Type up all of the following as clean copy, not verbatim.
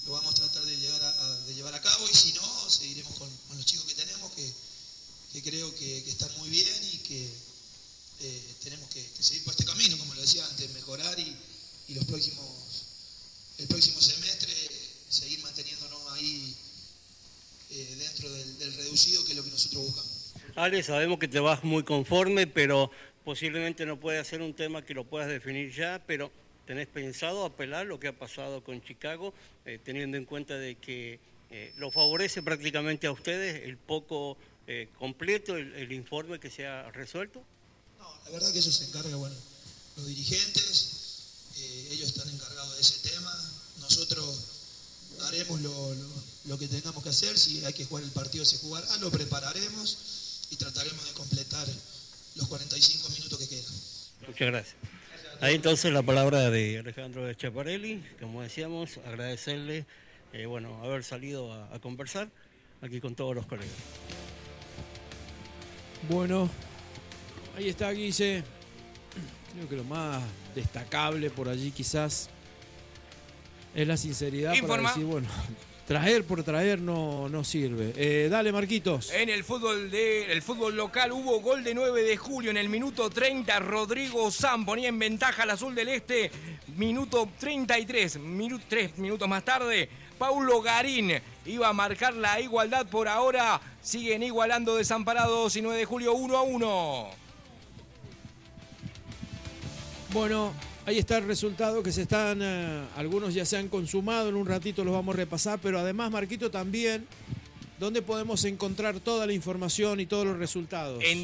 lo vamos a tratar de de llevar a cabo, y si no, seguiremos con los chicos que tenemos, que creo que están muy bien, y que tenemos que seguir por este camino, como lo decía antes, mejorar, y el próximo semestre seguir manteniéndonos ahí dentro del reducido, que es lo que nosotros buscamos. Ale, sabemos que te vas muy conforme, pero posiblemente no puede ser un tema que lo puedas definir ya, pero ¿tenés pensado apelar lo que ha pasado con Chicago, teniendo en cuenta de que lo favorece prácticamente a ustedes el poco completo, el informe que se ha resuelto? No, la verdad que eso se encarga, bueno, los dirigentes, ellos están encargados de ese tema. Nosotros haremos lo que tengamos que hacer. Si hay que jugar el partido, se jugará, lo prepararemos y trataremos de completar los 45 minutos que quedan. Muchas gracias. Ahí entonces la palabra de Alejandro Schiaparelli. Como decíamos, agradecerle haber salido a conversar aquí con todos los colegas. Bueno, ahí está Guille. Creo que lo más destacable por allí quizás es la sinceridad. Informa. Para decir, bueno, traer por traer no sirve. Dale, Marquitos. En el fútbol local hubo gol de 9 de julio en el minuto 30. Rodrigo Sam ponía en ventaja al Azul del Este. Minuto 33, 3 minutos más tarde, Paulo Garín iba a marcar la igualdad. Por ahora siguen igualando Desamparados y 9 de julio 1-1. Bueno, ahí está el resultado que algunos ya se han consumado, en un ratito los vamos a repasar, pero además, Marquito, también, ¿dónde podemos encontrar toda la información y todos los resultados? En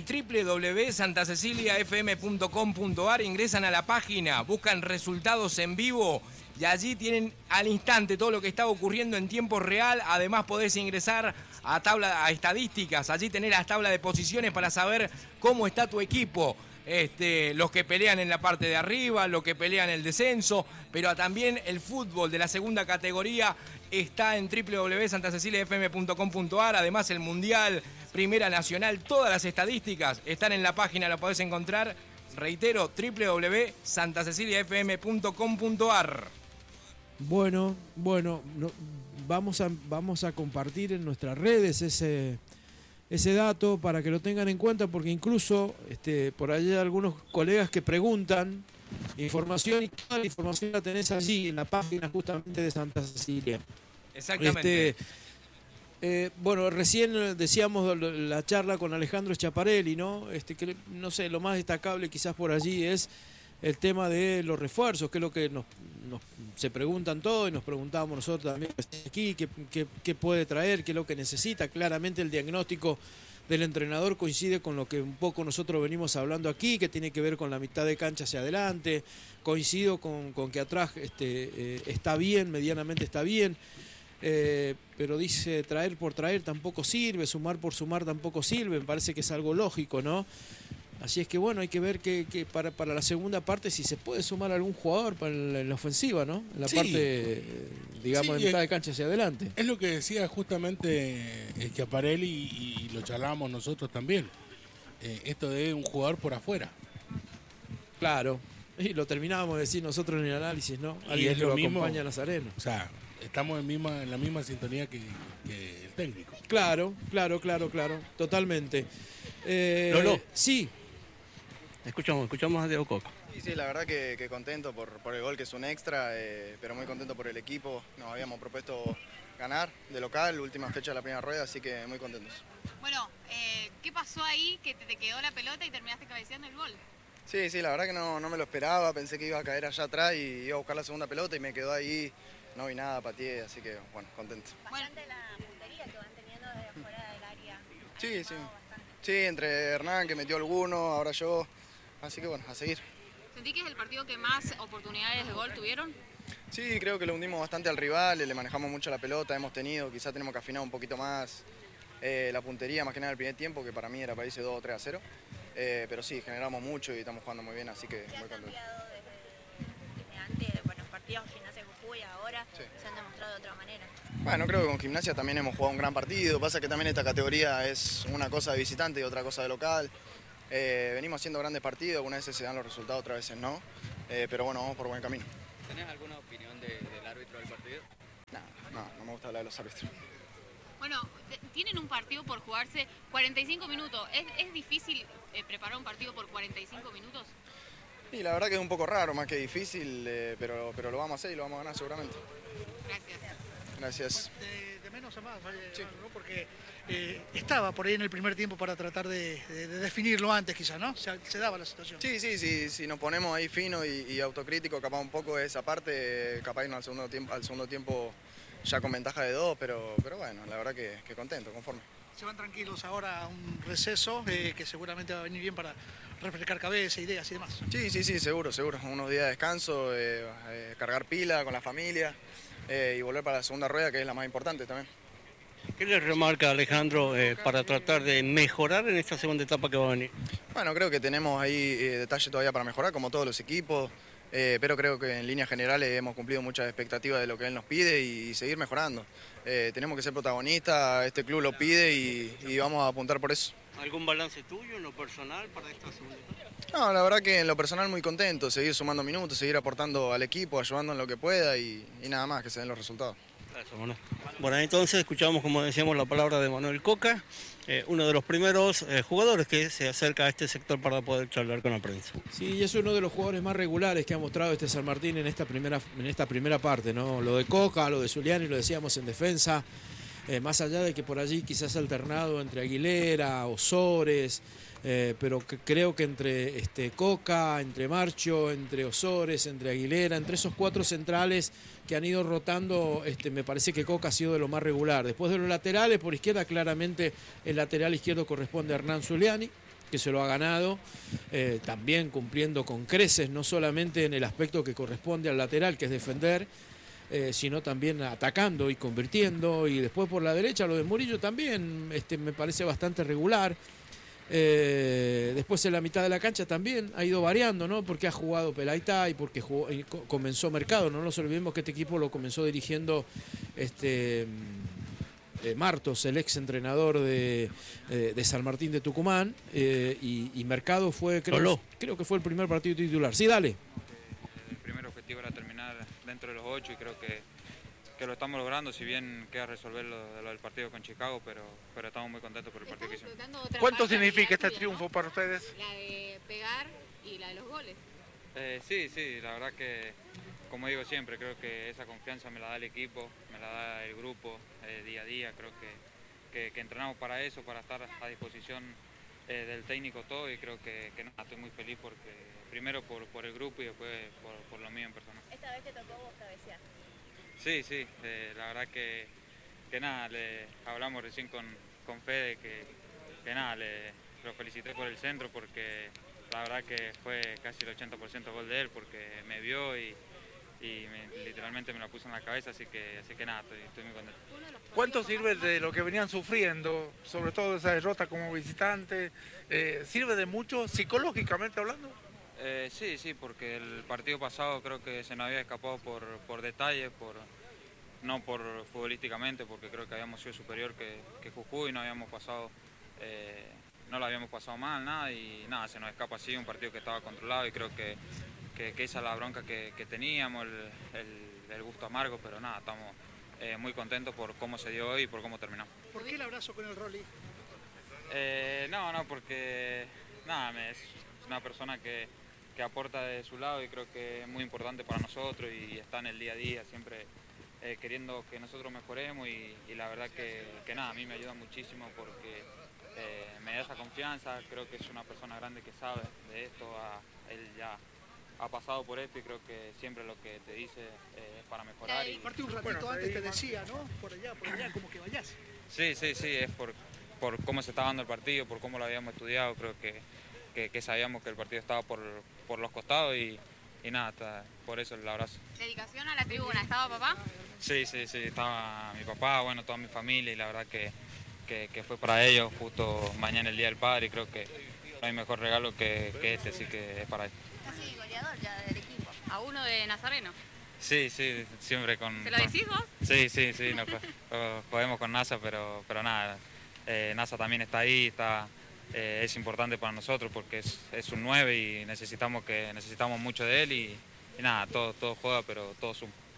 www.santaceciliafm.com.ar ingresan a la página, buscan resultados en vivo y allí tienen al instante todo lo que está ocurriendo en tiempo real. Además podés ingresar a estadísticas, allí tenés las tablas de posiciones para saber cómo está tu equipo. Los que pelean en la parte de arriba, los que pelean el descenso, pero también el fútbol de la segunda categoría está en www.santaceciliafm.com.ar. Además el Mundial, Primera Nacional, todas las estadísticas están en la página, la podés encontrar. Reitero, www.santaceciliafm.com.ar. Bueno, vamos a compartir en nuestras redes ese dato para que lo tengan en cuenta, porque incluso por allí hay algunos colegas que preguntan información, y toda la información la tenés allí en la página justamente de Santa Cecilia. Exactamente. Recién decíamos la charla con Alejandro Schiaparelli, ¿no? Que no sé, lo más destacable quizás por allí es el tema de los refuerzos, que es lo que se preguntan todos, y nos preguntábamos nosotros también aquí, qué puede traer, qué es lo que necesita. Claramente el diagnóstico del entrenador coincide con lo que un poco nosotros venimos hablando aquí, que tiene que ver con la mitad de cancha hacia adelante. Coincido con que atrás está bien, medianamente está bien, pero dice traer por traer tampoco sirve, sumar por sumar tampoco sirve. Me parece que es algo lógico, ¿no? Así es que bueno, hay que ver que para la segunda parte si se puede sumar algún jugador en la ofensiva, ¿no? En la parte, digamos, de mitad de cancha hacia adelante. Es lo que decía justamente Schiaparelli y lo charlábamos nosotros también. Esto de un jugador por afuera. Claro, y lo terminábamos de decir nosotros en el análisis, ¿no? Y es lo mismo, acompaña a Nazareno. O sea, estamos en la misma sintonía que el técnico. Claro, totalmente. Lolo. Sí. Escuchamos a Diego Coca. Sí, la verdad que contento por el gol, que es un extra, pero muy contento por el equipo. Nos habíamos propuesto ganar de local, última fecha de la primera rueda, así que muy contentos. Bueno, ¿qué pasó ahí que te quedó la pelota y terminaste cabeceando el gol? Sí, la verdad que no me lo esperaba, pensé que iba a caer allá atrás y iba a buscar la segunda pelota y me quedó ahí, no vi nada, pateé, así que bueno, contento. Bastante la puntería que van teniendo desde afuera del área. Sí. Sí, entre Hernán que metió alguno, ahora yo, así que bueno, a seguir. ¿Sentí que es el partido que más oportunidades de gol tuvieron? Sí, creo que lo hundimos bastante al rival, le manejamos mucho la pelota, quizás tenemos que afinar un poquito más la puntería, más que nada el primer tiempo, que para mí era para irse 2 o 3-0. Pero sí, generamos mucho y estamos jugando muy bien, así que muy contento. Desde antes, bueno, partidos Gimnasia Jujuy ahora se han demostrado de otra manera. Bueno, creo que con Gimnasia también hemos jugado un gran partido, pasa que también esta categoría es una cosa de visitante y otra cosa de local. Venimos haciendo grandes partidos, algunas veces se dan los resultados, otras veces no, pero bueno, vamos por buen camino. ¿Tenés alguna opinión del árbitro del partido? la de los árbitros. Bueno, tienen un partido por jugarse 45 minutos. ¿Es difícil preparar un partido por 45 minutos? Y la verdad que es un poco raro, más que difícil, pero lo vamos a hacer y lo vamos a ganar seguramente. Gracias. Gracias. De menos a más, sí. ¿No? Porque estaba por ahí en el primer tiempo para tratar de definirlo antes quizás, ¿no? Se daba la situación. Sí, si nos ponemos ahí fino y autocrítico, capaz un poco esa parte, capaz irnos al segundo tiempo ya con ventaja de 2, pero bueno, la verdad que contento, conforme. Se van tranquilos ahora a un receso que seguramente va a venir bien para refrescar cabeza, ideas y demás. Sí, seguro. Unos días de descanso, cargar pila con la familia y volver para la segunda rueda, que es la más importante también. ¿Qué le remarca Alejandro para tratar de mejorar en esta segunda etapa que va a venir? Bueno, creo que tenemos ahí detalles todavía para mejorar, como todos los equipos, pero creo que en líneas generales hemos cumplido muchas expectativas de lo que él nos pide y seguir mejorando. Tenemos que ser protagonistas, este club lo pide y vamos a apuntar por eso. ¿Algún balance tuyo en lo personal para esta segunda etapa? No, la verdad que en lo personal muy contento, seguir sumando minutos, seguir aportando al equipo, ayudando en lo que pueda y nada más, que se den los resultados. Gracias, Manuel. Bueno, entonces escuchamos, como decíamos, la palabra de Manuel Coca, uno de los primeros jugadores que se acerca a este sector para poder charlar con la prensa. Sí, y es uno de los jugadores más regulares que ha mostrado este San Martín en esta primera parte, ¿no? Lo de Coca, lo de Zuliani, lo decíamos en defensa, más allá de que por allí quizás ha alternado entre Aguilera, Osores, pero creo que entre Coca, entre Marcho, entre Osores, entre Aguilera, entre esos 4 centrales que han ido rotando, me parece que Coca ha sido de lo más regular. Después de los laterales, por izquierda, claramente el lateral izquierdo corresponde a Hernán Zuliani, que se lo ha ganado, también cumpliendo con creces, no solamente en el aspecto que corresponde al lateral, que es defender, sino también atacando y convirtiendo. Y después por la derecha lo de Murillo también me parece bastante regular. Después en la mitad de la cancha también ha ido variando, ¿no? Porque ha jugado Pelaitay, porque comenzó Mercado, no nos olvidemos que este equipo lo comenzó dirigiendo Martos, el ex entrenador de San Martín de Tucumán, y Mercado fue, creo que fue el primer partido titular. Sí, dale. El primer objetivo era terminar dentro de los 8 y creo que lo estamos logrando, si bien queda resolver lo del partido con Chicago, pero estamos muy contentos por el partido que hicimos. ¿Cuánto significa este triunfo para ustedes? La de pegar y la de los goles. Sí, la verdad que, como digo siempre, creo que esa confianza me la da el equipo, me la da el grupo día a día, creo que entrenamos para eso, para estar a disposición del técnico todo y creo que nada, estoy muy feliz porque primero por el grupo y después por lo mío en persona. ¿Esta vez te tocó vos cabecear? Sí, la verdad que nada, hablamos recién con Fede que nada, lo felicité por el centro porque la verdad que fue casi el 80% gol de él porque me vio y literalmente me lo puso en la cabeza, así que nada, estoy muy contento. ¿Cuánto sirve de lo que venían sufriendo, sobre todo esa derrota como visitante? ¿Sirve de mucho psicológicamente hablando? Sí, porque el partido pasado creo que se nos había escapado por detalles, no por futbolísticamente, porque creo que habíamos sido superior que Jujuy, no lo habíamos pasado mal, nada, y nada, se nos escapa así, un partido que estaba controlado y creo que esa es la bronca que teníamos, el gusto amargo, pero nada, estamos muy contentos por cómo se dio hoy y por cómo terminamos. ¿Por qué el abrazo con el Rolly? No, porque nada, es una persona que aporta de su lado y creo que es muy importante para nosotros y está en el día a día siempre queriendo que nosotros mejoremos y la verdad que nada, a mí me ayuda muchísimo porque me da esa confianza, creo que es una persona grande que sabe de esto, él ya ha pasado por esto y creo que siempre lo que te dice es para mejorar. Aparte un ratito antes te decía, ¿no? Por allá, como que vayas. Sí, es por cómo se estaba dando el partido, por cómo lo habíamos estudiado, creo que sabíamos que el partido estaba por los costados y nada, por eso el abrazo. ¿Dedicación a la tribuna? ¿Estaba papá? Sí, estaba mi papá, bueno, toda mi familia y la verdad que fue para ellos, justo mañana el Día del Padre y creo que no hay mejor regalo que este, así que es para ellos. Casi goleador ya del equipo. ¿A uno de Nazareno? Sí, siempre con... ¿Se lo decís vos? Sí, no, jodemos con NASA, pero nada, NASA también está ahí, es importante para nosotros porque es un 9 y necesitamos mucho de él y nada, todo juega, pero todo suma.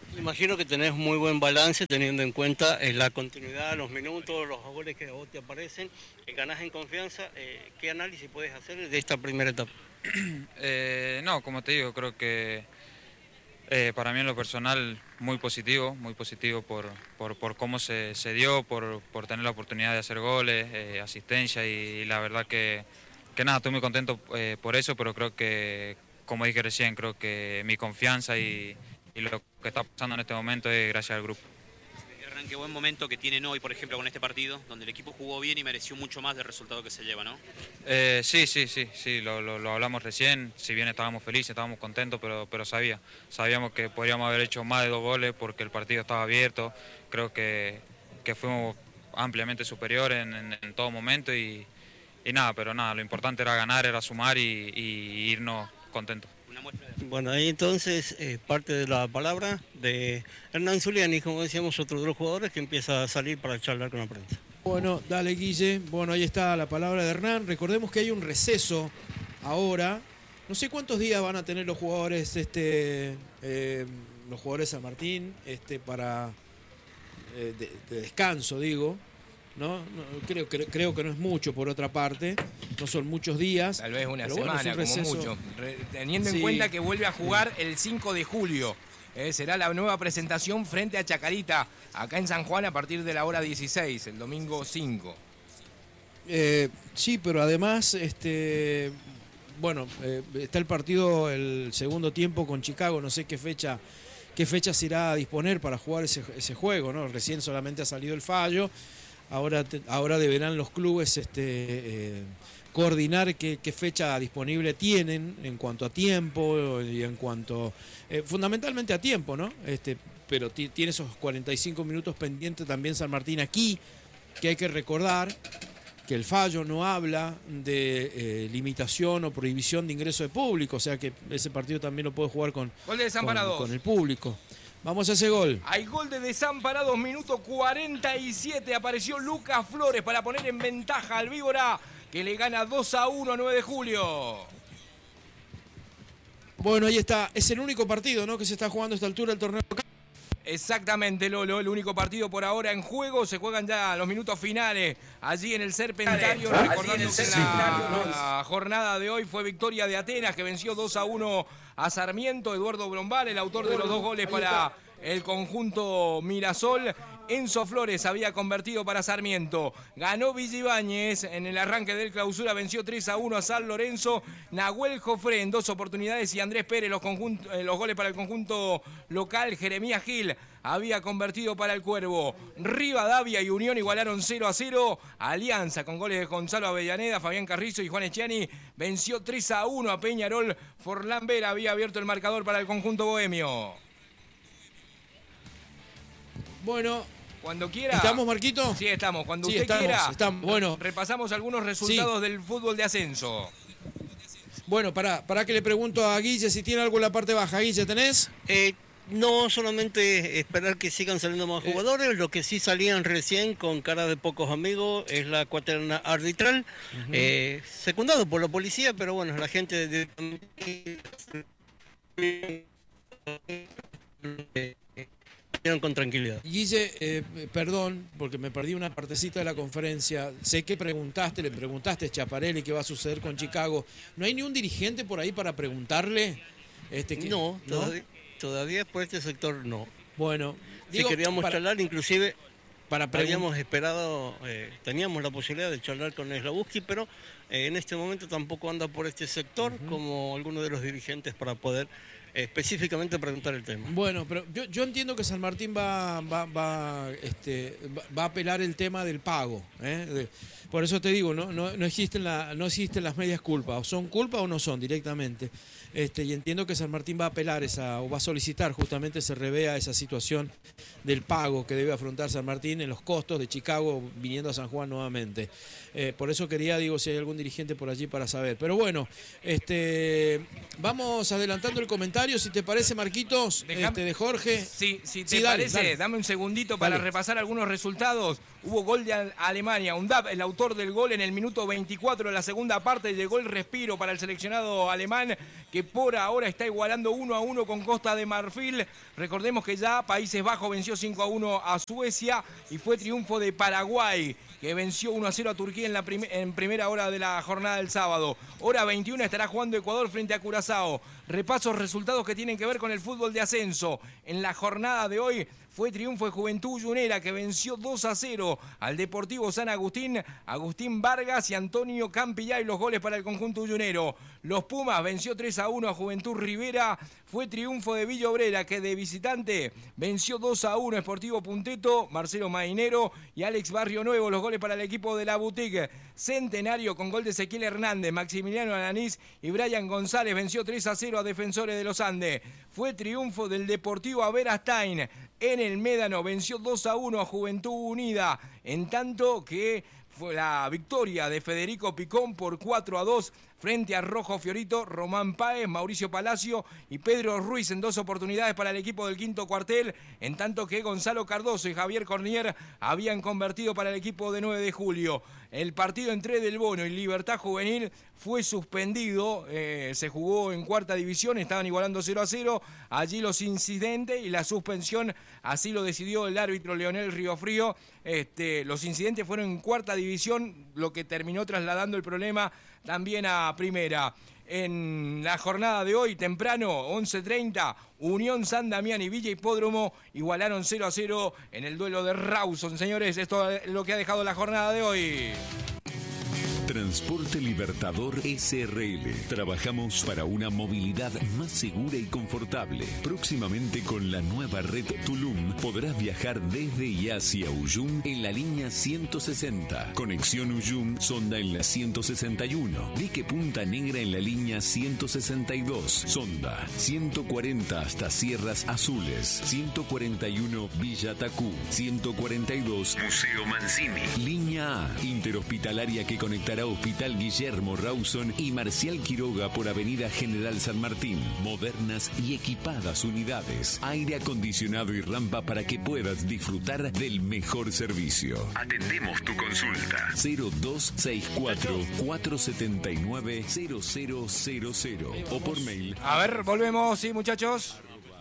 Imagino que tenés muy buen balance teniendo en cuenta la continuidad, los minutos, los goles que a vos te aparecen, ganás en confianza. ¿Qué análisis puedes hacer de esta primera etapa? No, como te digo, creo que para mí en lo personal muy positivo por cómo se dio, por tener la oportunidad de hacer goles, asistencia y la verdad que nada, estoy muy contento por eso, pero creo que, como dije recién, creo que mi confianza y lo que está pasando en este momento es gracias al grupo. Qué buen momento que tienen hoy, por ejemplo, con este partido, donde el equipo jugó bien y mereció mucho más del resultado que se lleva, ¿no? Sí, lo hablamos recién, si bien estábamos felices, estábamos contentos, pero sabíamos que podríamos haber hecho más de 2 goles porque el partido estaba abierto, creo que fuimos ampliamente superiores en todo momento y nada, pero nada, lo importante era ganar, era sumar y irnos contentos. Bueno, ahí entonces parte de la palabra de Hernán Zuliani, como decíamos, otro de los jugadores que empieza a salir para charlar con la prensa. Bueno, dale Guille. Bueno, ahí está la palabra de Hernán. Recordemos que hay un receso ahora. No sé cuántos días van a tener los jugadores de San Martín para de descanso, digo. ¿No? Creo que no es mucho por otra parte, no son muchos días. Tal vez una semana, como mucho. Teniendo en cuenta que vuelve a jugar el 5 de julio. Será la nueva presentación frente a Chacarita, acá en San Juan a partir de la hora 16, el domingo 5. Sí, pero además, está el partido el segundo tiempo con Chicago, no sé qué fecha se irá a disponer para jugar ese juego, ¿no? Recién solamente ha salido el fallo. Ahora deberán los clubes coordinar qué fecha disponible tienen en cuanto a tiempo y en cuanto fundamentalmente a tiempo, ¿no? Pero tiene esos 45 minutos pendientes también San Martín aquí, que hay que recordar que el fallo no habla de limitación o prohibición de ingreso de público, o sea que ese partido también lo puede jugar con el público. Vamos a ese gol. Hay gol de Desamparados, minuto 47. Apareció Lucas Flores para poner en ventaja al Víbora, que le gana 2-1 a 9 de julio. Bueno, ahí está. Es el único partido, ¿no?, que se está jugando a esta altura del torneo local. Exactamente, Lolo. El único partido por ahora en juego. Se juegan ya los minutos finales allí en el Serpentario. Recordando que la jornada de hoy fue victoria de Atenas, que venció 2-1 a Sarmiento. Eduardo Brombal, el autor de los 2 goles para el conjunto Mirasol. Enzo Flores había convertido para Sarmiento. Ganó Villibáñez en el arranque del clausura. Venció 3-1 a San Lorenzo. Nahuel Jofré en 2 oportunidades y Andrés Pérez los goles para el conjunto local. Jeremías Gil había convertido para el Cuervo. Rivadavia y Unión igualaron 0-0. Alianza con goles de Gonzalo Avellaneda, Fabián Carrizo y Juan Echiani venció 3-1 a Peñarol. Forlán Vera había abierto el marcador para el conjunto bohemio. Bueno, cuando quiera. ¿Estamos, Marquito? Sí, estamos. Cuando sí, usted quiera, bueno, repasamos algunos resultados del fútbol de ascenso. Bueno, para que le pregunto a Guille si tiene algo en la parte baja. Guille, ¿tenés? No, solamente esperar que sigan saliendo más jugadores. Lo que sí salían recién con cara de pocos amigos es la cuaterna arbitral, secundado por la policía, pero bueno, la gente con tranquilidad. Guille, perdón, porque me perdí una partecita de la conferencia. Sé que le preguntaste a Schiaparelli qué va a suceder con Chicago. ¿No hay ni un dirigente por ahí para preguntarle? No, todavía por este sector no. Bueno, si queríamos charlar, inclusive habíamos esperado, teníamos la posibilidad de charlar con Slabuski, pero en este momento tampoco anda por este sector como alguno de los dirigentes para poder específicamente preguntar el tema. Bueno, pero yo entiendo que San Martín va a apelar el tema del pago. Por eso te digo, no existen las medias culpas. O son culpas o no son directamente. Y entiendo que San Martín va a apelar o va a solicitar justamente se revea esa situación del pago que debe afrontar San Martín en los costos de Chicago viniendo a San Juan nuevamente. Por eso quería, si hay algún dirigente por allí para saber. Pero bueno, vamos adelantando el comentario. comentarios, si te parece, Marquitos, de Jorge. Sí, si te Sí, dale, parece, dale. dame un segundito para Dale. repasar algunos resultados. Hubo gol de Alemania. Undab, el autor del gol en el minuto 24 de la segunda parte. Llegó el respiro para el seleccionado alemán, que por ahora está igualando 1-1 con Costa de Marfil. Recordemos que ya Países Bajos venció 5-1 a Suecia y fue triunfo de Paraguay, que venció 1-0 a Turquía en primera hora de la jornada del sábado. Hora 21 estará jugando Ecuador frente a Curazao. Repasos resultados que tienen que ver con el fútbol de ascenso. En la jornada de hoy fue triunfo de Juventud Ullunera, que venció 2-0 al Deportivo San Agustín. Agustín Vargas y Antonio Campillay los goles para el conjunto ullunero. Los Pumas venció 3-1 a Juventud Rivera. Fue triunfo de Villa Obrera, que de visitante venció 2-1 a Sportivo Punteto. Marcelo Mainero y Alex Barrio Nuevo los goles para el equipo de la Boutique. Centenario con gol de Ezequiel Hernández, Maximiliano Alanís y Brian González venció 3-0 a Defensores de los Andes. Fue triunfo del Deportivo Averastain. En el Médano venció 2-1 a Juventud Unida, en tanto que fue la victoria de Federico Picón por 4-2 frente a Rojo Fiorito, Román Páez, Mauricio Palacio y Pedro Ruiz en 2 oportunidades para el equipo del quinto cuartel, en tanto que Gonzalo Cardoso y Javier Cornier habían convertido para el equipo de 9 de julio. El partido entre Del Bono y Libertad Juvenil fue suspendido, se jugó en cuarta división, estaban igualando 0-0, allí los incidentes y la suspensión, así lo decidió el árbitro Leonel Riofrío. Los incidentes fueron en cuarta división, lo que terminó trasladando el problema también a primera. En la jornada de hoy, temprano, 11:30, Unión San Damián y Villa Hipódromo igualaron 0-0 en el duelo de Rawson. Señores, esto es lo que ha dejado la jornada de hoy. Transporte Libertador SRL. Trabajamos para una movilidad más segura y confortable. Próximamente con la nueva red Tulum podrás viajar desde y hacia Uyum en la línea 160. Conexión Uyum Sonda en la 161. Dique Punta Negra en la línea 162. Sonda 140 hasta Sierras Azules. 141 Villa Tacú. 142 Museo Mancini. Línea A interhospitalaria que conectará Hospital Guillermo Rawson y Marcial Quiroga por Avenida General San Martín. Modernas y equipadas unidades. Aire acondicionado y rampa para que puedas disfrutar del mejor servicio. Atendemos tu consulta. 0264-479-0000 o por mail. A ver, volvemos, sí, muchachos.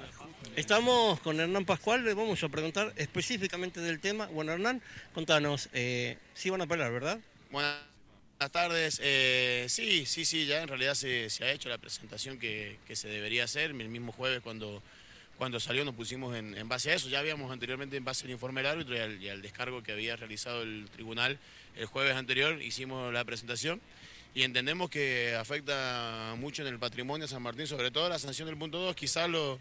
Estamos con Hernán Pascual, le vamos a preguntar específicamente del tema. Bueno, Hernán, contanos, sí van a apelar, ¿verdad? Buenas tardes. Sí, ya en realidad se ha hecho la presentación que se debería hacer. El mismo jueves cuando salió nos pusimos en base a eso. Ya habíamos anteriormente en base al informe del árbitro y al descargo que había realizado el tribunal el jueves anterior, hicimos la presentación y entendemos que afecta mucho en el patrimonio de San Martín, sobre todo la sanción del punto 2, quizás lo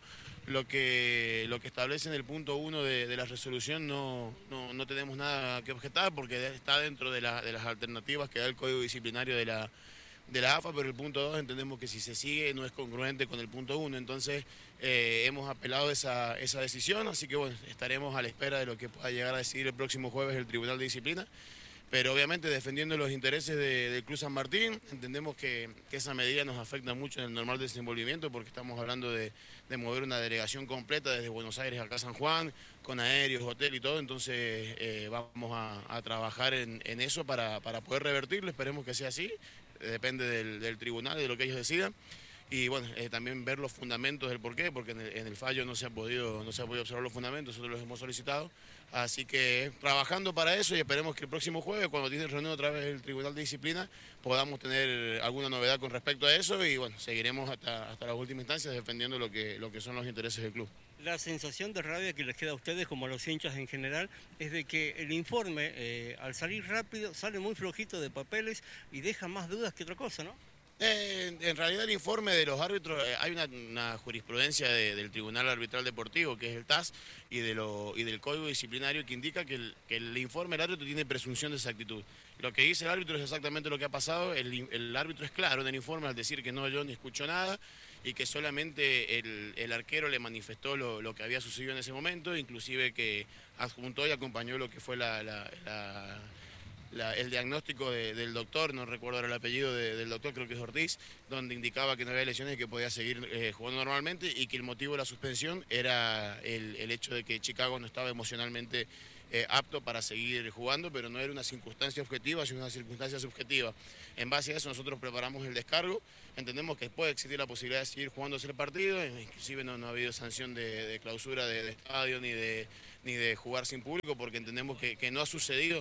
que establece en el punto 1 de la resolución no tenemos nada que objetar porque está dentro de las alternativas que da el Código Disciplinario de la AFA, pero el punto 2 entendemos que si se sigue no es congruente con el punto 1, entonces hemos apelado esa decisión, así que bueno, estaremos a la espera de lo que pueda llegar a decidir el próximo jueves el Tribunal de Disciplina. Pero obviamente defendiendo los intereses del Club San Martín, entendemos que esa medida nos afecta mucho en el normal desenvolvimiento porque estamos hablando de mover una delegación completa desde Buenos Aires acá a San Juan, con aéreos, hotel y todo, entonces vamos a trabajar en eso para poder revertirlo, esperemos que sea así, depende del tribunal, de lo que ellos decidan. Y bueno, también ver los fundamentos del porqué, porque en el fallo no se ha podido observar los fundamentos, nosotros los hemos solicitado. Así que trabajando para eso y esperemos que el próximo jueves, cuando tiene reunión otra vez el Tribunal de Disciplina, podamos tener alguna novedad con respecto a eso y bueno, seguiremos hasta las últimas instancias defendiendo lo que son los intereses del club. La sensación de rabia que les queda a ustedes, como a los hinchas en general, es de que el informe, al salir rápido, sale muy flojito de papeles y deja más dudas que otra cosa, ¿no? En realidad el informe de los árbitros, hay una jurisprudencia del Tribunal Arbitral Deportivo, que es el TAS, y del Código Disciplinario que indica que el informe del árbitro tiene presunción de exactitud. Lo que dice el árbitro es exactamente lo que ha pasado, el árbitro es claro en el informe al decir que no, yo ni escucho nada, y que solamente el arquero le manifestó lo que había sucedido en ese momento, inclusive que adjuntó y acompañó lo que fue el diagnóstico del doctor, no recuerdo ahora el apellido del doctor, creo que es Ortiz, donde indicaba que no había lesiones y que podía seguir jugando normalmente y que el motivo de la suspensión era el hecho de que Chicago no estaba emocionalmente apto para seguir jugando, pero no era una circunstancia objetiva, sino una circunstancia subjetiva. En base a eso nosotros preparamos el descargo, entendemos que puede existir la posibilidad de seguir jugándose el partido, inclusive no ha habido sanción de clausura de estadio ni de jugar sin público, porque entendemos que no ha sucedido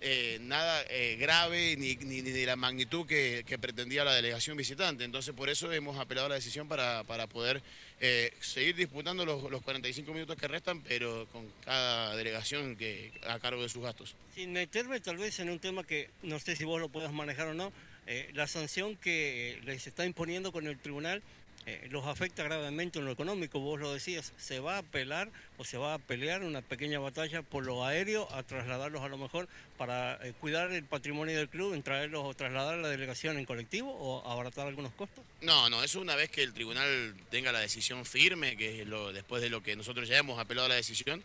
nada grave ni de la magnitud que pretendía la delegación visitante. Entonces por eso hemos apelado a la decisión para poder seguir disputando los 45 minutos que restan, pero con cada delegación a cargo de sus gastos. Sin meterme tal vez en un tema que no sé si vos lo puedas manejar o no, la sanción que les está imponiendo con el tribunal los afecta gravemente en lo económico. Vos lo decías, se va a apelar o se va a pelear una pequeña batalla por lo aéreo, a trasladarlos a lo mejor para cuidar el patrimonio del club, en traerlos o trasladar a la delegación en colectivo o abaratar algunos costos. No, eso una vez que el tribunal tenga la decisión firme, que es después de lo que nosotros ya hemos apelado a la decisión,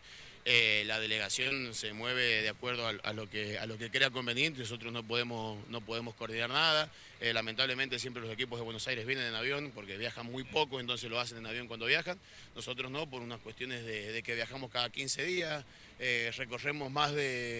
la delegación se mueve de acuerdo a lo que crea conveniente. Nosotros no podemos coordinar nada. Lamentablemente siempre los equipos de Buenos Aires vienen en avión porque viajan muy poco, entonces lo hacen en avión cuando viajan. Nosotros no, por unas cuestiones de que viajamos cada 15 días, recorremos más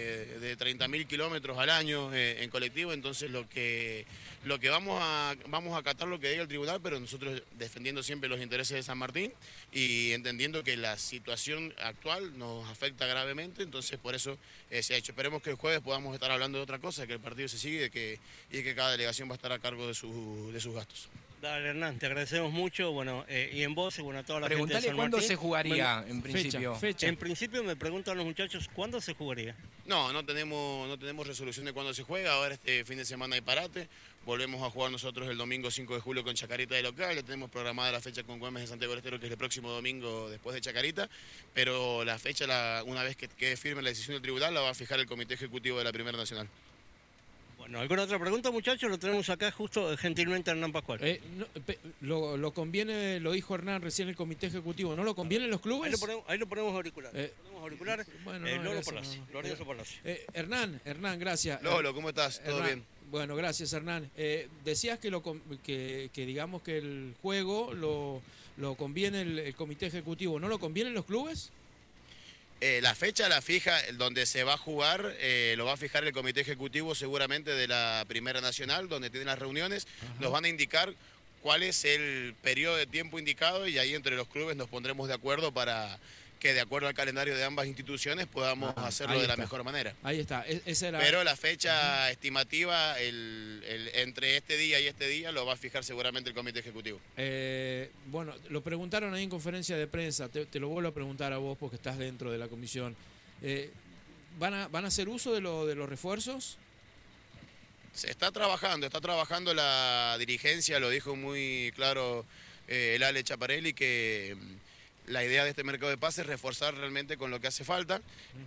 de 30.000 kilómetros al año en colectivo, entonces lo que vamos a acatar lo que diga el tribunal, pero nosotros defendiendo siempre los intereses de San Martín y entendiendo que la situación actual nos afecta gravemente, entonces por eso se ha hecho. Esperemos que el jueves podamos estar hablando de otra cosa, que el partido se sigue y que cada delegación va a estar a cargo de sus gastos. Dale, Hernán, te agradecemos mucho, bueno, y en vos y bueno, a toda la Preguntale gente de San cuándo Martín. se jugaría, en principio. Fecha. En principio me preguntan los muchachos, ¿cuándo se jugaría? No tenemos resolución de cuándo se juega. Ahora este fin de semana hay parate. Volvemos a jugar nosotros el domingo 5 de julio con Chacarita de local. Ya tenemos programada la fecha con Güemes de Santiago del Estero, que es el próximo domingo después de Chacarita. Pero la fecha, una vez que quede firme la decisión del tribunal, la va a fijar el Comité Ejecutivo de la Primera Nacional. Bueno, ¿alguna otra pregunta, muchachos? Lo tenemos acá justo gentilmente Hernán Pascual. Lo conviene, lo dijo Hernán recién el Comité Ejecutivo, ¿no lo conviene los clubes? Ahí lo ponemos auricular. Bueno, Lolo Palacio, Lorenzo Palacio. Hernán, gracias. Lolo, ¿cómo estás? ¿Todo bien? Bueno, gracias, Hernán. Decías que digamos que el juego lo conviene el Comité Ejecutivo, ¿no lo convienen los clubes? La fecha la fija, donde se va a jugar, lo va a fijar el Comité Ejecutivo seguramente de la Primera Nacional, donde tienen las reuniones. Nos van a indicar cuál es el periodo de tiempo indicado y ahí entre los clubes nos pondremos de acuerdo para que de acuerdo al calendario de ambas instituciones podamos hacerlo de la mejor manera. Ahí está. Pero la fecha estimativa entre este día y este día lo va a fijar seguramente el Comité Ejecutivo. Bueno, lo preguntaron ahí en conferencia de prensa, te lo vuelvo a preguntar a vos porque estás dentro de la comisión. ¿Van a hacer uso de los refuerzos? Se está trabajando la dirigencia, lo dijo muy claro el Ale Chaparelli, que la idea de este mercado de pases es reforzar realmente con lo que hace falta.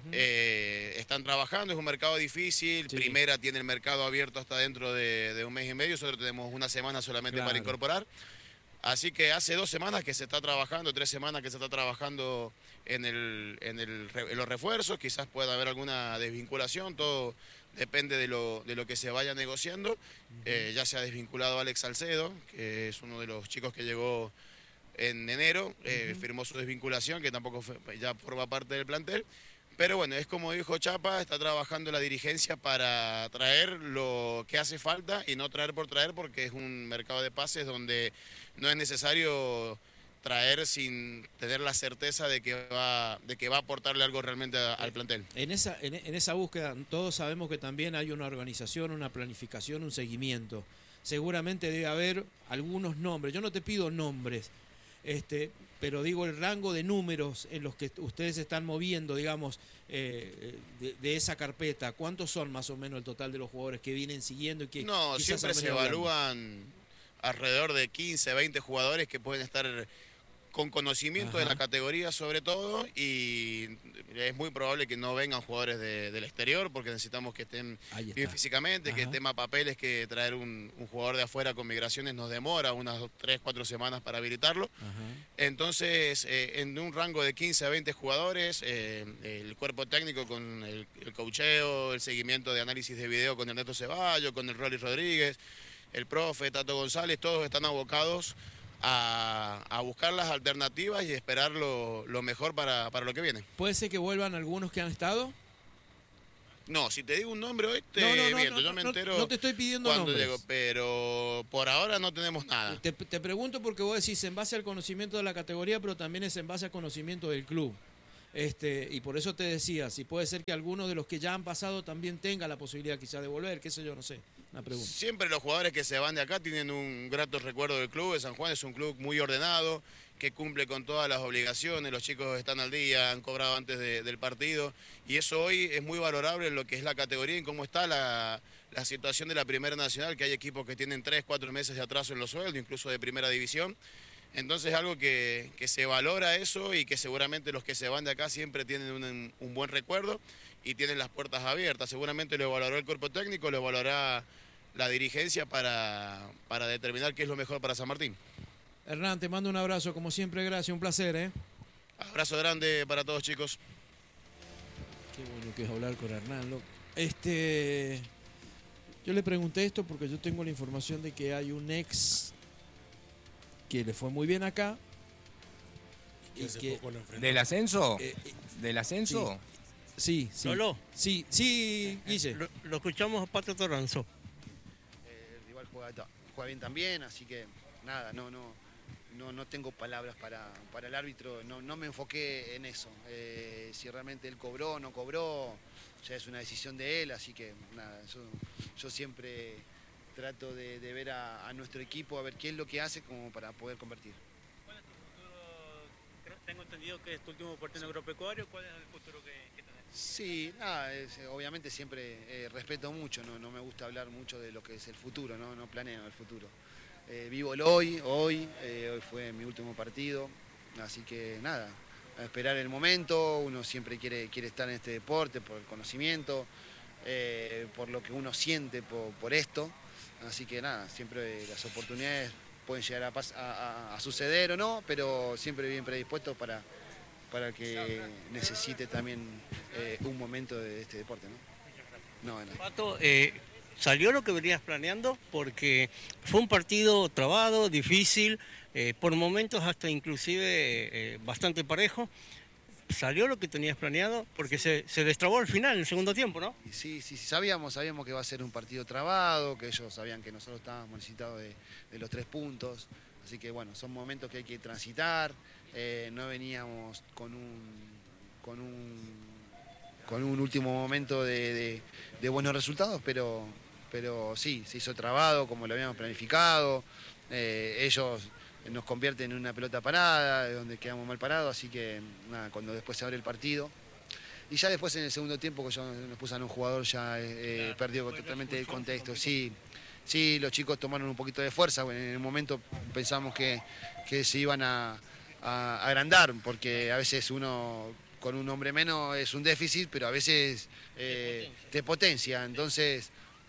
Están trabajando, es un mercado difícil. Sí. Primera tiene el mercado abierto hasta dentro de un mes y medio, nosotros tenemos una semana solamente para incorporar. Así que hace 2 semanas que se está trabajando, 3 semanas que se está trabajando en los refuerzos. Quizás pueda haber alguna desvinculación, todo depende de lo que se vaya negociando. Ya se ha desvinculado Alex Salcedo, que es uno de los chicos que llegó en enero, firmó su desvinculación, que tampoco ya forma parte del plantel. Pero bueno, es como dijo Chapa, está trabajando la dirigencia para traer lo que hace falta y no traer por traer, porque es un mercado de pases donde no es necesario traer sin tener la certeza de que va a aportarle algo realmente al plantel. En esa búsqueda todos sabemos que también hay una organización, una planificación, un seguimiento. Seguramente debe haber algunos nombres. Yo no te pido nombres, pero digo el rango de números en los que ustedes están moviendo, digamos, de esa carpeta. ¿Cuántos son más o menos el total de los jugadores que vienen siguiendo? Y que no, siempre se evalúan alrededor de 15, 20 jugadores que pueden estar con conocimiento de la categoría sobre todo, y es muy probable que no vengan jugadores del exterior porque necesitamos que estén bien físicamente, que el tema papeles, que traer un jugador de afuera con migraciones nos demora unas 3-4 semanas para habilitarlo. Entonces, en un rango de 15 a 20 jugadores, el cuerpo técnico con el coacheo, el seguimiento de análisis de video con Ernesto Ceballos, con el Rolly Rodríguez, el profe, Tato González, todos están abocados a buscar las alternativas y esperar lo mejor para lo que viene. ¿Puede ser que vuelvan algunos que han estado? No, si te digo un nombre hoy, yo me entero. No te estoy pidiendo cuando nombres. llego, pero por ahora no tenemos nada. Te pregunto porque vos decís en base al conocimiento de la categoría, pero también es en base al conocimiento del club. Y por eso te decía, si puede ser que algunos de los que ya han pasado también tenga la posibilidad quizás de volver, qué sé yo, no sé, una pregunta. Siempre los jugadores que se van de acá tienen un grato recuerdo del club. De San Juan es un club muy ordenado, que cumple con todas las obligaciones, los chicos están al día, han cobrado antes del partido, y eso hoy es muy valorable en lo que es la categoría y cómo está la situación de la Primera Nacional, que hay equipos que tienen 3-4 meses de atraso en los sueldos, incluso de Primera División. Entonces es algo que se valora eso, y que seguramente los que se van de acá siempre tienen un buen recuerdo y tienen las puertas abiertas. Seguramente lo valoró el cuerpo técnico, lo valorará la dirigencia para determinar qué es lo mejor para San Martín. Hernán, te mando un abrazo, como siempre, gracias, un placer. Abrazo grande para todos, chicos. Qué bueno que es hablar con Hernán, loco. Yo le pregunté esto porque yo tengo la información de que hay un ex que le fue muy bien acá. Y que, ¿Del ascenso? ¿Del ascenso? Sí. ¿Lolo? Sí, Guille. Lo escuchamos a Pato Toranzo. El rival juega bien también, así que nada, no tengo palabras para el árbitro, no me enfoqué en eso. Si realmente él cobró o no cobró, ya es una decisión de él, así que nada, yo siempre trato de ver a nuestro equipo, a ver qué es lo que hace como para poder convertir. ¿Cuál es tu futuro? Tengo entendido que es tu último partido en agropecuario. ¿Cuál es el futuro que tenés? Sí, nada, obviamente siempre respeto mucho, no me gusta hablar mucho de lo que es el futuro, no planeo el futuro. Vivo el hoy fue mi último partido, así que nada, a esperar el momento. Uno siempre quiere estar en este deporte por el conocimiento, por lo que uno siente por esto. Así que nada, siempre las oportunidades pueden llegar a suceder o no, pero siempre bien predispuesto para que necesite también un momento de este deporte, ¿no? No, Pato, ¿salió lo que venías planeando? Porque fue un partido trabado, difícil, por momentos hasta inclusive bastante parejo. ¿Salió lo que tenías planeado? Porque se destrabó al final, en el segundo tiempo, ¿no? Sí, sabíamos que iba a ser un partido trabado, que ellos sabían que nosotros estábamos necesitados de los 3 puntos. Así que bueno, son momentos que hay que transitar. No veníamos con un último momento de buenos resultados, pero sí, se hizo trabado como lo habíamos planificado. Ellos nos convierten en una pelota parada, de donde quedamos mal parados, así que nada, cuando después se abre el partido. Y ya después en el segundo tiempo, que yo nos puse a un jugador, ya perdió totalmente el contexto. Sí, los chicos tomaron un poquito de fuerza. Bueno, en el momento pensamos que se iban a agrandar, porque a veces uno con un hombre menos es un déficit, pero a veces te potencia. Entonces,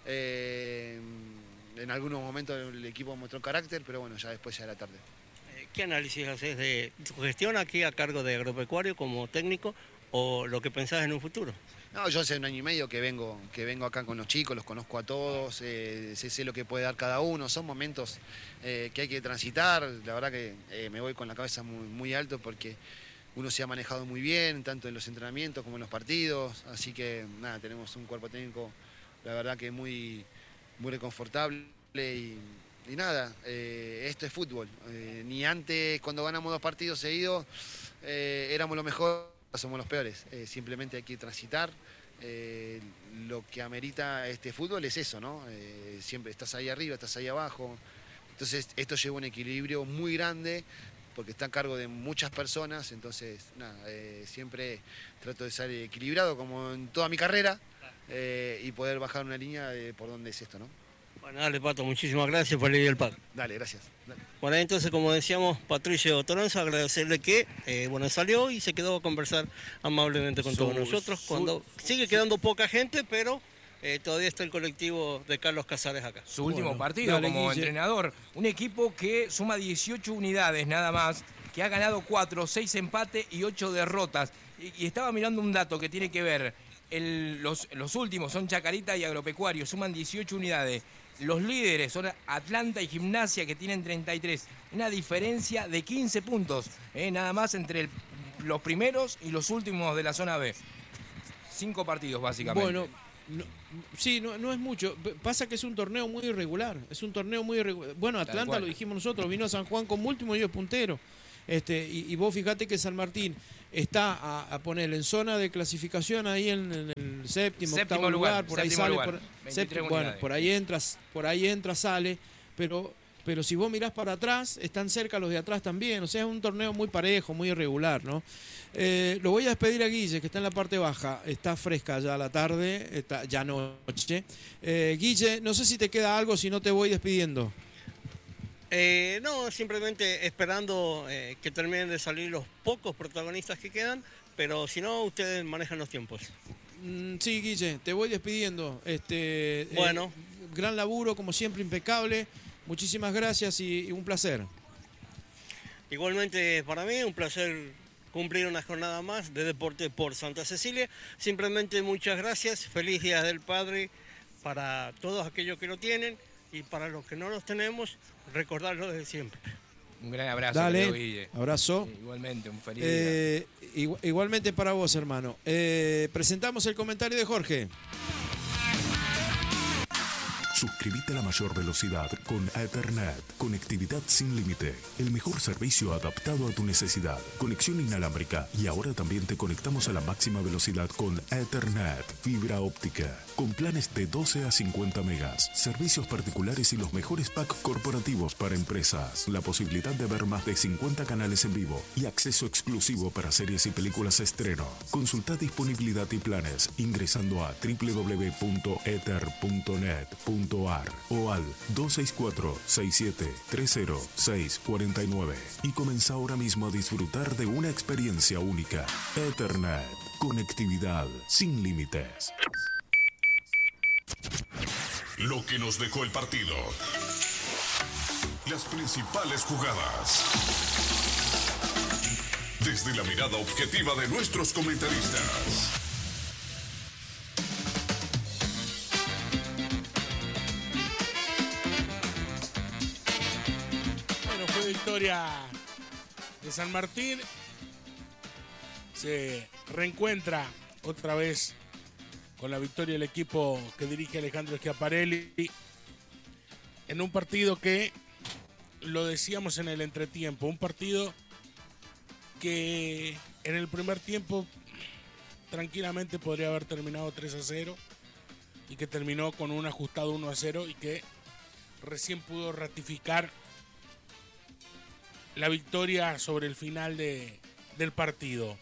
en algunos momentos el equipo mostró carácter, pero bueno, ya después ya era tarde. ¿Qué análisis haces de tu gestión aquí a cargo de Agropecuario como técnico o lo que pensás en un futuro? No, yo hace 1 año y medio que vengo acá con los chicos, los conozco a todos, sé lo que puede dar cada uno. Son momentos que hay que transitar. La verdad que me voy con la cabeza muy alto porque uno se ha manejado muy bien, tanto en los entrenamientos como en los partidos. Así que nada, tenemos un cuerpo técnico, la verdad que muy reconfortable y nada, esto es fútbol. Ni antes, cuando ganamos 2 partidos seguidos, éramos lo mejor. Somos los peores, simplemente hay que transitar. Lo que amerita este fútbol es eso, ¿no? Siempre estás ahí arriba, estás ahí abajo. Entonces esto lleva un equilibrio muy grande porque está a cargo de muchas personas. Entonces, nada, siempre trato de ser equilibrado como en toda mi carrera y poder bajar una línea por donde es esto, ¿no? Bueno, dale, Pato, muchísimas gracias por el Padre. Dale, gracias. Dale. Bueno, entonces, como decíamos, Patricio Toranzo, agradecerle que salió y se quedó a conversar amablemente con todos nosotros. Cuando sigue quedando poca gente, pero todavía está el colectivo de Carlos Casares acá. Su último partido como entrenador. Un equipo que suma 18 unidades nada más, que ha ganado 4, 6 empates y 8 derrotas. Y estaba mirando un dato que tiene que ver, los últimos son Chacarita y Agropecuario, suman 18 unidades. Los líderes son Atlanta y Gimnasia, que tienen 33. Una diferencia de 15 puntos, nada más entre los primeros y los últimos de la zona B. 5 partidos, básicamente. Bueno, no es mucho. Pasa que es un torneo muy irregular. Bueno, Atlanta, lo dijimos nosotros, vino a San Juan como último y es puntero. Y vos fíjate que San Martín está a poner en zona de clasificación ahí en el séptimo octavo lugar, por ahí sale, por ahí entra, sale, pero si vos mirás para atrás, están cerca los de atrás también, o sea, es un torneo muy parejo, muy irregular, ¿no? Lo voy a despedir a Guille, que está en la parte baja, está fresca ya la tarde, está ya noche. Guille, no sé si te queda algo, si no te voy despidiendo. No, simplemente esperando que terminen de salir los pocos protagonistas que quedan, pero si no, ustedes manejan los tiempos. Sí, Guille, te voy despidiendo. Bueno. Gran laburo, como siempre, impecable. Muchísimas gracias y un placer. Igualmente para mí, un placer cumplir una jornada más de Deporte por Santa Cecilia. Simplemente muchas gracias, feliz Día del Padre para todos aquellos que lo tienen y para los que no los tenemos, recordarlo desde siempre. Un gran abrazo. Dale, Guille. abrazo. Igualmente, un feliz día. Igualmente para vos, hermano. Presentamos el comentario de Jorge. Suscríbete a la mayor velocidad con Ethernet. Conectividad sin límite. El mejor servicio adaptado a tu necesidad. Conexión inalámbrica. Y ahora también te conectamos a la máxima velocidad con Ethernet. Fibra óptica. Con planes de 12 a 50 megas. Servicios particulares y los mejores packs corporativos para empresas. La posibilidad de ver más de 50 canales en vivo. Y acceso exclusivo para series y películas estreno. Consulta disponibilidad y planes ingresando a www.ether.net.ar o al 264-6730-649 y comienza ahora mismo a disfrutar de una experiencia única. Ethernet, conectividad sin límites. Lo que nos dejó el partido. Las principales jugadas. Desde la mirada objetiva de nuestros comentaristas. Victoria de San Martín, se reencuentra otra vez con la victoria del equipo que dirige Alejandro Schiaparelli en un partido que, lo decíamos en el entretiempo, un partido que en el primer tiempo tranquilamente podría haber terminado 3-0 y que terminó con un ajustado 1-0 y que recién pudo ratificar la victoria sobre el final del partido.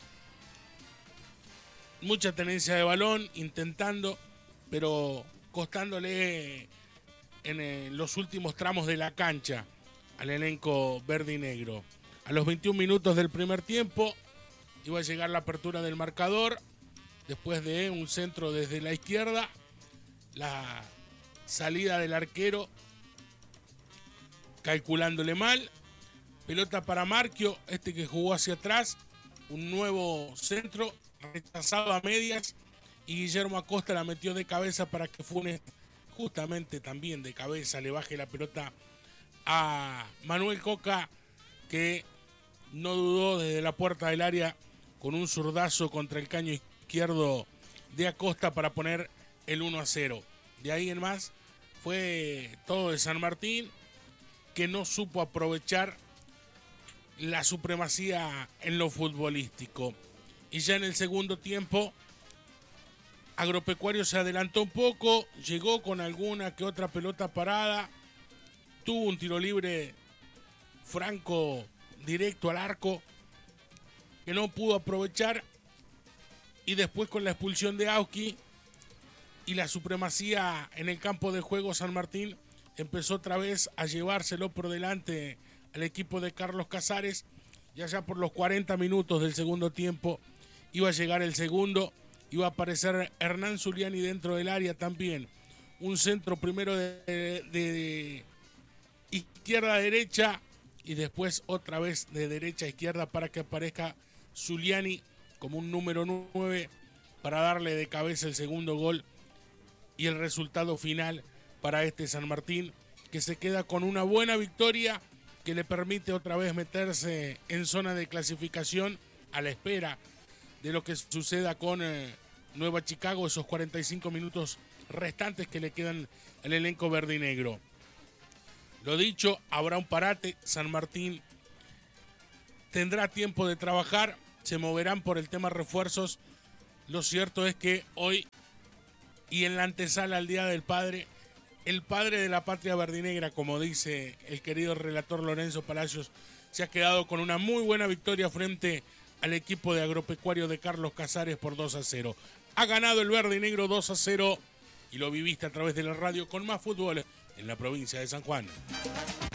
Mucha tenencia de balón, intentando, pero costándole en los últimos tramos de la cancha al elenco verde y negro. A los 21 minutos del primer tiempo iba a llegar la apertura del marcador, después de un centro desde la izquierda, la salida del arquero calculándole mal. Pelota para Marquio, que jugó hacia atrás, un nuevo centro, rechazado a medias, y Guillermo Acosta la metió de cabeza para que Funes, justamente también de cabeza, le baje la pelota a Manuel Coca, que no dudó desde la puerta del área con un zurdazo contra el caño izquierdo de Acosta para poner el 1-0. De ahí en más fue todo de San Martín, que no supo aprovechar la supremacía en lo futbolístico. Y ya en el segundo tiempo, Agropecuario se adelantó un poco, llegó con alguna que otra pelota parada, tuvo un tiro libre franco directo al arco que no pudo aprovechar, y después con la expulsión de Auski y la supremacía en el campo de juego, San Martín empezó otra vez a llevárselo por delante al equipo de Carlos Casares. Ya por los 40 minutos del segundo tiempo iba a llegar el segundo, iba a aparecer Hernán Zuliani dentro del área también. Un centro primero de izquierda a derecha y después otra vez de derecha a izquierda para que aparezca Zuliani como un número 9 para darle de cabeza el segundo gol y el resultado final para este San Martín, que se queda con una buena victoria que le permite otra vez meterse en zona de clasificación a la espera de lo que suceda con Nueva Chicago, esos 45 minutos restantes que le quedan al elenco verde y negro. Lo dicho, habrá un parate, San Martín tendrá tiempo de trabajar, se moverán por el tema refuerzos. Lo cierto es que hoy y en la antesala al Día del Padre, el padre de la patria verdinegra, como dice el querido relator Lorenzo Palacios, se ha quedado con una muy buena victoria frente al equipo de Agropecuario de Carlos Casares por 2-0. Ha ganado el verde y negro 2-0 y lo viviste a través de la radio con Más Fútbol en la provincia de San Juan.